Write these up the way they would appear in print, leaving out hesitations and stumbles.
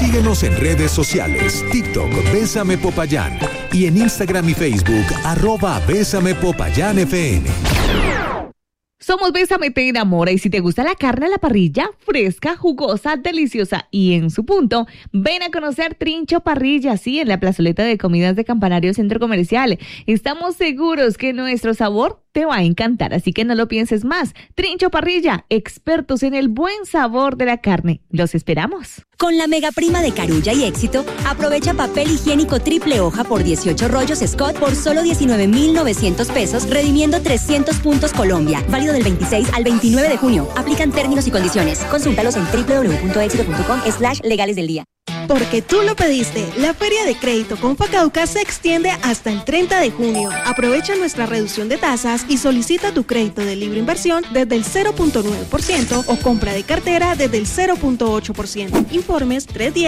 Síguenos en redes sociales, TikTok, Bésame Popayán, y en Instagram y Facebook, @Bésame Popayán FN. Somos Bésame Te Enamora, y si te gusta la carne a la parrilla, fresca, jugosa, deliciosa y en su punto, ven a conocer Trincho Parrilla, sí, en la plazoleta de comidas de Campanario Centro Comercial. Estamos seguros que nuestro sabor te va a encantar, así que no lo pienses más. Trincho Parrilla, expertos en el buen sabor de la carne. Los esperamos. Con la mega prima de Carulla y Éxito, aprovecha papel higiénico triple hoja por 18 rollos Scott por solo 19,900 pesos, redimiendo 300 puntos Colombia. Válido del 26 al 29 de junio. Aplican términos y condiciones. Consúltalos en www.exito.com/legales del día. Porque tú lo pediste, la Feria de Crédito Confacauca se extiende hasta el 30 de junio. Aprovecha nuestra reducción de tasas y solicita tu crédito de libre inversión desde el 0.9% o compra de cartera desde el 0.8%. Informes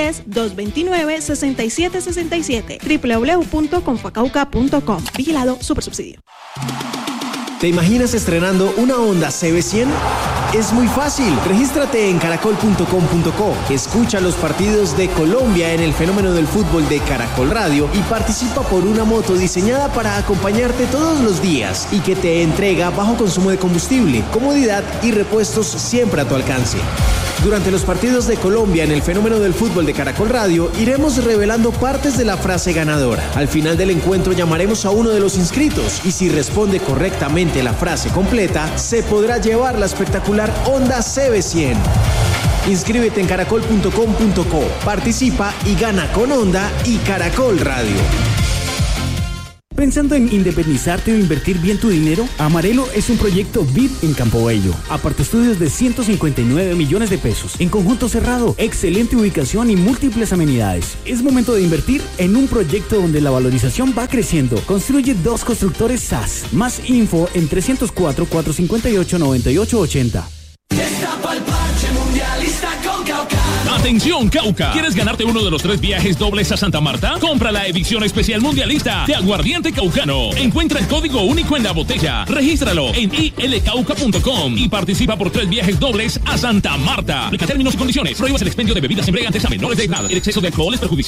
310-229-6767. www.confacauca.com. Vigilado Supersubsidio. ¿Te imaginas estrenando una Honda CB100? Es muy fácil. Regístrate en caracol.com.co. Escucha los partidos de Colombia en el fenómeno del fútbol de Caracol Radio y participa por una moto diseñada para acompañarte todos los días y que te entrega bajo consumo de combustible, comodidad y repuestos siempre a tu alcance. Durante los partidos de Colombia en el fenómeno del fútbol de Caracol Radio, iremos revelando partes de la frase ganadora. Al final del encuentro llamaremos a uno de los inscritos y si responde correctamente la frase completa, se podrá llevar la espectacular Honda CB100. Inscríbete en caracol.com.co, participa y gana con Honda y Caracol Radio. ¿Pensando en independizarte o invertir bien tu dinero? Amarelo es un proyecto VIP en Campo Bello. Aparte estudios de 159 millones de pesos. En conjunto cerrado, excelente ubicación y múltiples amenidades. Es momento de invertir en un proyecto donde la valorización va creciendo. Construye 2 constructores SAS. Más info en 304-458-9880. Destapa el parche mundialista con Cauca. Atención, Cauca. ¿Quieres ganarte uno de los 3 viajes dobles a Santa Marta? Compra la edición especial mundialista de Aguardiente Caucano. Encuentra el código único en la botella. Regístralo en ilcauca.com y participa por 3 viajes dobles a Santa Marta. Aplica términos y condiciones. Prohíbas el expendio de bebidas embriagantes a menores de edad. El exceso de alcohol es perjudicial.